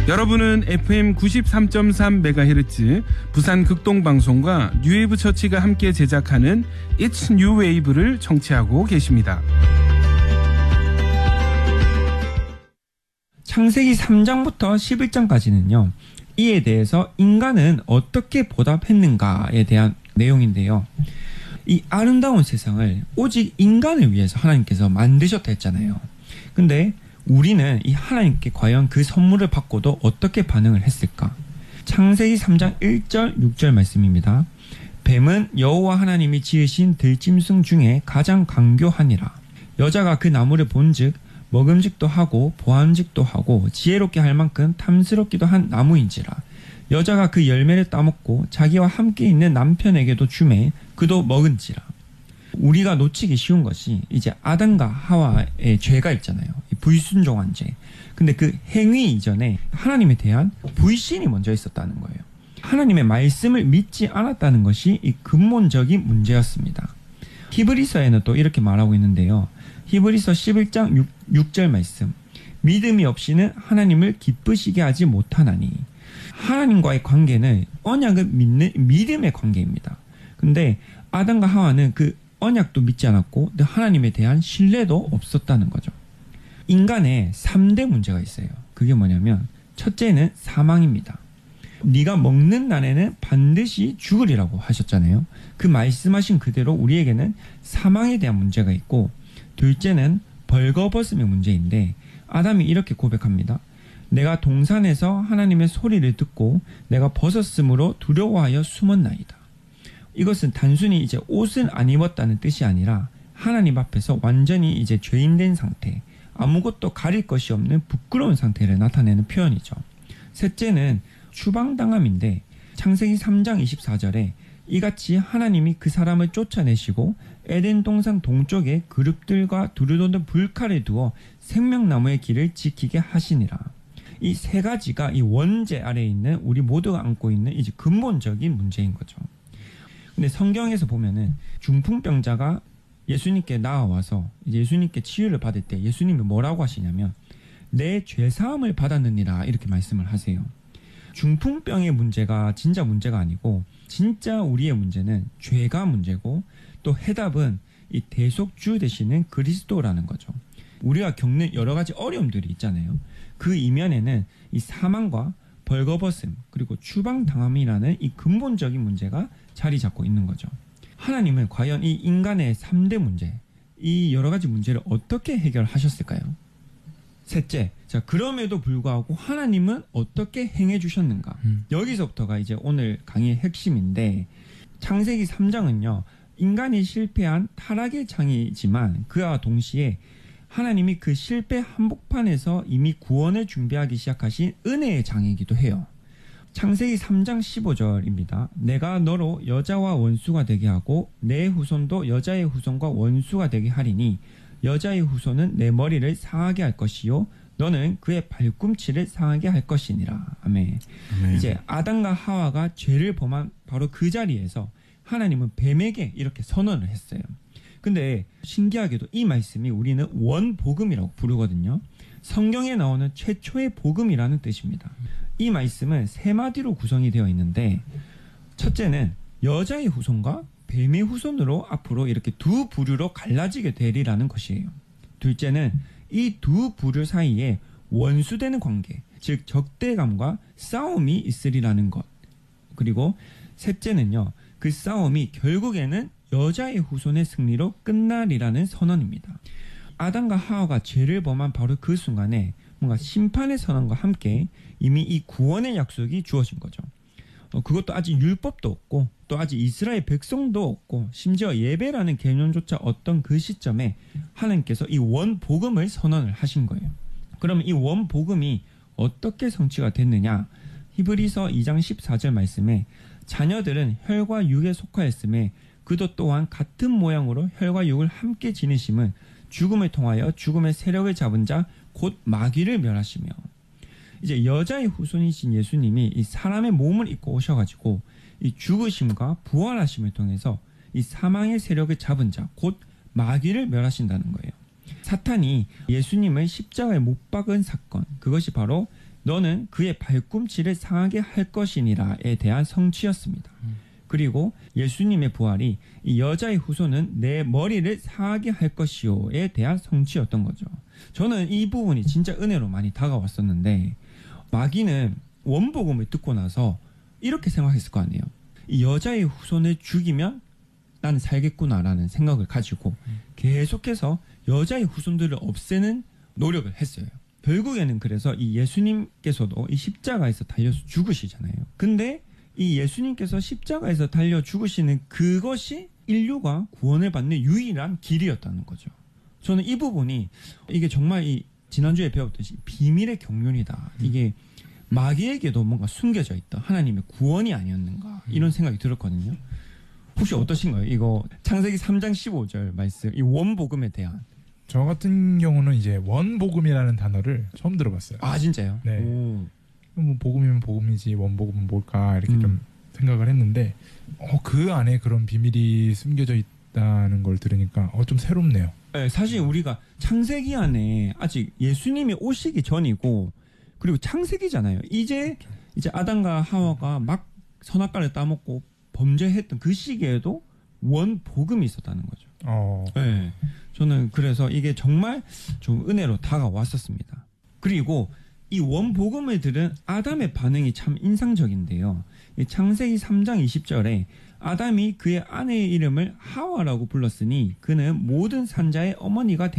여러분은 FM 93.3MHz 부산 극동방송과 뉴웨이브 처치가 함께 제작하는 It's New Wave를 청취하고 계십니다. 창세기 3장부터 11장까지는요. 이에 대해서 인간은 어떻게 보답했는가에 대한 내용인데요. 이 아름다운 세상을 오직 인간을 위해서 하나님께서 만드셨다 했잖아요. 근데 우리는 이 하나님께 과연 그 선물을 받고도 어떻게 반응을 했을까? 창세기 3장 1절 6절 말씀입니다. 뱀은 여호와 하나님이 지으신 들짐승 중에 가장 강교하니라. 여자가 그 나무를 본즉 먹음직도 하고 보암직도 하고 지혜롭게 할 만큼 탐스럽기도 한 나무인지라. 여자가 그 열매를 따먹고 자기와 함께 있는 남편에게도 주매 그도 먹은지라. 우리가 놓치기 쉬운 것이 이제 아담과 하와의 죄가 있잖아요. 불순종한 죄. 근데 그 행위 이전에 하나님에 대한 불신이 먼저 있었다는 거예요. 하나님의 말씀을 믿지 않았다는 것이 이 근본적인 문제였습니다. 히브리서에는 또 이렇게 말하고 있는데요. 히브리서 11장 6절 말씀. 믿음이 없이는 하나님을 기쁘시게 하지 못하나니. 하나님과의 관계는 언약을 믿는 믿음의 관계입니다. 근데 아담과 하와는 그 언약도 믿지 않았고 하나님에 대한 신뢰도 없었다는 거죠. 인간의 3대 문제가 있어요. 그게 뭐냐면 첫째는 사망입니다. 네가 먹는 날에는 반드시 죽으리라고 하셨잖아요. 그 말씀하신 그대로 우리에게는 사망에 대한 문제가 있고, 둘째는 벌거벗음의 문제인데 아담이 이렇게 고백합니다. 내가 동산에서 하나님의 소리를 듣고 내가 벗었으므로 두려워하여 숨었나이다. 이것은 단순히 이제 옷은 안 입었다는 뜻이 아니라 하나님 앞에서 완전히 이제 죄인된 상태, 아무것도 가릴 것이 없는 부끄러운 상태를 나타내는 표현이죠. 셋째는 추방당함인데 창세기 3장 24절에 이같이 하나님이 그 사람을 쫓아내시고 에덴 동산 동쪽에 그룹들과 두루도는 불칼을 두어 생명나무의 길을 지키게 하시니라. 이 세 가지가 이 원죄 아래에 있는 우리 모두가 안고 있는 이제 근본적인 문제인 거죠. 근데 성경에서 보면은 중풍병자가 예수님께 나와서 이제 예수님께 치유를 받을 때 예수님이 뭐라고 하시냐면 내 죄사함을 받았느니라 이렇게 말씀을 하세요. 중풍병의 문제가 진짜 문제가 아니고 진짜 우리의 문제는 죄가 문제고 또 해답은 이 대속주 되시는 그리스도라는 거죠. 우리가 겪는 여러 가지 어려움들이 있잖아요. 그 이면에는 이 사망과 벌거벗음 그리고 추방당함이라는 이 근본적인 문제가 자리 잡고 있는 거죠. 하나님은 과연 이 인간의 3대 문제, 이 여러 가지 문제를 어떻게 해결하셨을까요? 셋째, 자 그럼에도 불구하고 하나님은 어떻게 행해 주셨는가? 여기서부터가 이제 오늘 강의의 핵심인데 창세기 3장은요. 인간이 실패한 타락의 장이지만 그와 동시에 하나님이 그 실패 한복판에서 이미 구원을 준비하기 시작하신 은혜의 장이기도 해요. 창세기 3장 15절입니다. 내가 너로 여자와 원수가 되게 하고 내 후손도 여자의 후손과 원수가 되게 하리니 여자의 후손은 내 머리를 상하게 할 것이요 너는 그의 발꿈치를 상하게 할 것이니라. 아멘. 이제 아담과 하와가 죄를 범한 바로 그 자리에서 하나님은 뱀에게 이렇게 선언을 했어요. 근데 신기하게도 이 말씀이 우리는 원복음이라고 부르거든요. 성경에 나오는 최초의 복음이라는 뜻입니다. 이 말씀은 세 마디로 구성이 되어 있는데 첫째는 여자의 후손과 뱀의 후손으로 앞으로 이렇게 두 부류로 갈라지게 되리라는 것이에요. 둘째는 이 두 부류 사이에 원수되는 관계, 즉 적대감과 싸움이 있으리라는 것. 그리고 셋째는요. 그 싸움이 결국에는 여자의 후손의 승리로 끝나리라는 선언입니다. 아담과 하와가 죄를 범한 바로 그 순간에 뭔가 심판의 선언과 함께 이미 이 구원의 약속이 주어진 거죠. 그것도 아직 율법도 없고 또 아직 이스라엘 백성도 없고 심지어 예배라는 개념조차 없던 그 시점에 하나님께서 이 원복음을 선언을 하신 거예요. 그러면 이 원복음이 어떻게 성취가 됐느냐? 히브리서 2장 14절 말씀에 자녀들은 혈과 육에 속하였음에 그도 또한 같은 모양으로 혈과 육을 함께 지니심은 죽음을 통하여 죽음의 세력을 잡은 자 곧 마귀를 멸하시며 이제 여자의 후손이신 예수님이 이 사람의 몸을 입고 오셔가지고 이 죽으심과 부활하심을 통해서 이 사망의 세력을 잡은 자 곧 마귀를 멸하신다는 거예요. 사탄이 예수님을 십자가에 못 박은 사건, 그것이 바로 너는 그의 발꿈치를 상하게 할 것이니라에 대한 성취였습니다. 그리고 예수님의 부활이 이 여자의 후손은 내 머리를 상하게 할 것이요에 대한 성취였던 거죠. 저는 이 부분이 진짜 은혜로 많이 다가왔었는데 마귀는 원복음을 듣고 나서 이렇게 생각했을 거 아니에요. 이 여자의 후손을 죽이면 나는 살겠구나라는 생각을 가지고 계속해서 여자의 후손들을 없애는 노력을 했어요. 결국에는 그래서 이 예수님께서도 이 십자가에서 달려서 죽으시잖아요. 근데 이 예수님께서 십자가에서 달려 죽으시는 그것이 인류가 구원을 받는 유일한 길이었다는 거죠. 저는 이 부분이 이게 정말 이 지난주에 배웠듯이 비밀의 경륜이다. 이게 마귀에게도 뭔가 숨겨져 있다. 하나님의 구원이 아니었는가 이런 생각이 들었거든요. 혹시 어떠신가요? 이거 창세기 3장 15절 말씀 이 원복음에 대한. 저 같은 경우는 이제 원복음이라는 단어를 처음 들어봤어요. 아 진짜요? 네. 오. 뭐 복음이면 복음이지 원복음은 뭘까 이렇게 좀 생각을 했는데 그 안에 그런 비밀이 숨겨져 있다는 걸 들으니까 좀 새롭네요. 네, 사실 우리가 창세기 안에 아직 예수님이 오시기 전이고 그리고 창세기잖아요. 이제 아담과 하와가 막 선악과를 따먹고 범죄했던 그 시기에도 원복음이 있었다는 거죠. 네, 저는 그래서 이게 정말 좀 은혜로 다가왔었습니다. 그리고 이 원복음을 들은 아담의 반응이 참 인상적인데요. 창세기 3장 20절에 아담이 그의 아내의 이름을 하와라고 불렀으니 그는 모든 산자의 어머니가